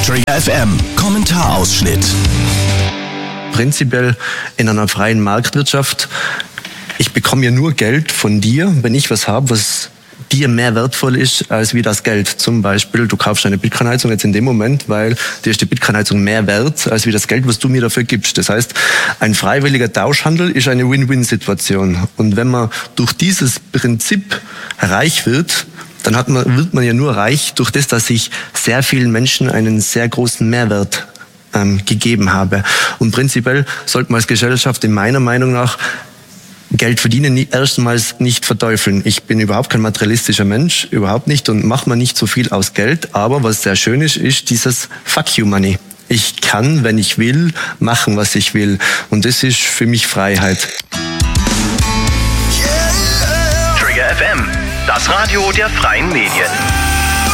Trigger FM Kommentarausschnitt. Prinzipiell in einer freien Marktwirtschaft, ich bekomme ja nur Geld von dir, wenn ich was habe, was dir mehr wertvoll ist als wie das Geld. Zum Beispiel, du kaufst eine Bitcoin-Heizung jetzt in dem Moment, weil dir ist die Bitcoin-Heizung mehr wert als wie das Geld, was du mir dafür gibst. Das heißt, ein freiwilliger Tauschhandel ist eine Win-Win-Situation. Und wenn man durch dieses Prinzip reich wird, dann wird man ja nur reich durch das, dass ich sehr vielen Menschen einen sehr großen Mehrwert gegeben habe. Und prinzipiell sollte man als Gesellschaft in meiner Meinung nach Geld verdienen erstmals nicht verteufeln. Ich bin überhaupt kein materialistischer Mensch, überhaupt nicht, und mache mir nicht so viel aus Geld. Aber was sehr schön ist, ist dieses Fuck you Money. Ich kann, wenn ich will, machen, was ich will. Und das ist für mich Freiheit. Trigger FM, das Radio der freien Medien.